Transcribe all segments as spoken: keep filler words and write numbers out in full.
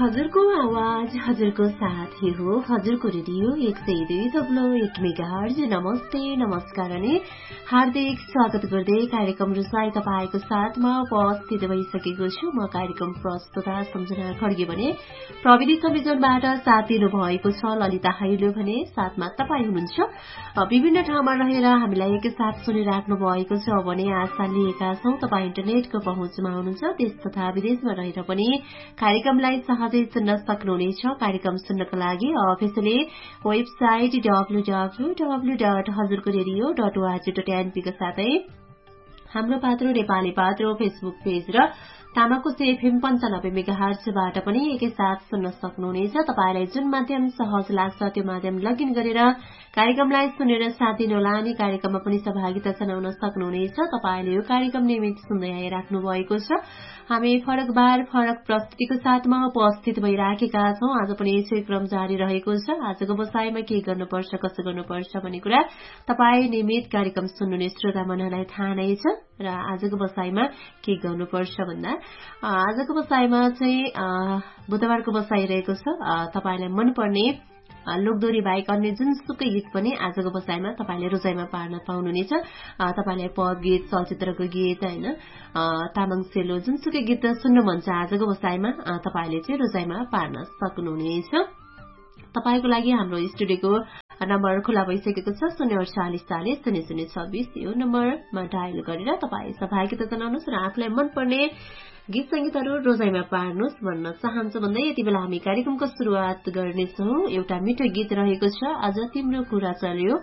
हजुरको आवाज हजुरको साथी हो हजुरको रेडियो एक सय दुई दब्लो एक मेगाहर्ज। नमस्ते नमस्कार अनि हार्दिक स्वागत गर्दै कार्यक्रम रुसाई तपाईँको साथमा उपस्थित भइसकेको छु। म कार्यक्रम प्रस्तुता सम्झना खड्गे भने प्रविधि संयोजनबाट साथ दिनु भएको छ ललिता हैलो भने साथमा तपाईँ हुनुहुन्छ। विभिन्न ठाउँमा रहेर हामीलाई एकसाथ सुनिराख्नु भएको छ भने आशा लिएका छौं तपाईँ इन्टरनेटको पहुँचमा हुनुहुन्छ। देश तथा विदेशमा रहेर पनि कार्यक्रमलाई सहजै सुन्न सक्नुहुनेछ। कार्यक्रम सुन्नका लागि officially website W W W dot हजुरको radio dot ORG dot NP का साथै हाम्रो पात्रो नेपाली पात्रो फेसबुक पेज र तामाकोसे एफएम पञ्चानब्बे मेगाहर्जबाट पनि एकैसाथ सुन्न सक्नुहुनेछ। तपाईँलाई जुन माध्यम सहज लाग्छ त्यो माध्यम लगइन गरेर कार्यक्रमलाई सुनेर साथ दिनुहोला अनि कार्यक्रममा पनि सहभागिता जनाउन सक्नुहुनेछ। तपाईँले यो कार्यक्रम नियमित सुन्दै आइराख्नु भएको छ। हामी फरक बार फरक प्रस्तुतिको साथमा उपस्थित भइराखेका छौं। आज पनि यसै क्रम जारी रहेको छ। आजको बसाइमा के गर्नुपर्छ कसो गर्नुपर्छ भन्ने कुरा तपाईँ नियमित कार्यक्रम सुन्नुहुने श्रोता मनलाई थाहा नै छ। र आजको बसाइमा के गर्नुपर्छ भन्दा आजको बसाइमा चाहिँ बुधबारको बसाइ रहेको छ। तपाईलाई मनपर्ने लोकदोरी बाहेक अन्य जुनसुकै गीत पनि आजको बसाइमा तपाईले रोजाइमा पार्न पाउनुहुनेछ। तपाईलाई पप गीत चलचित्रको गीत हैन तामाङ सेलो जुनसुकै गीत सुन्न मन छ आजको बसाइमा तपाईले चाहिँ रोजाइमा पार्न सक्नुहुनेछ। तपाईको लागि हाम्रो स्टुडियोको नम्बर खुला भइसकेको छ शून्य अडचालिस चालिस शून्य शून्य छब्बीस यो नम्बरमा डायल गरेर तपाईँ सहभागिता जनाउनुहोस् र आफूलाई मनपर्ने गीत संगीतहरू रोजाइमा पार्नुहोस् भन्न चाहन्छु भन्दै यति बेला हामी कार्यक्रमको शुरूआत गर्नेछौँ। एउटा मिठो गीत रहेको छ आज तिम्रो कुरा चल्यो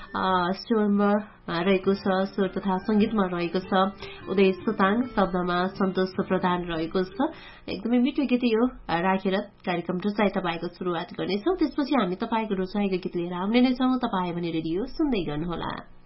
स्वरमा रहेको छ स्वर तथा संगीतमा रहेको छ उदय सुताङ शब्दमा सन्तोष प्रधान रहेको छ। एकदमै मिठो गीत यो राखेर कार्यक्रम रोजाइ तपाईँको शुरूआत गर्नेछौँ। त्यसपछि हामी तपाईँको रोजाइको गीत लिएर आउने नै छौँ। तपाईँ भने रेडियो सुन्दै गर्नुहोला।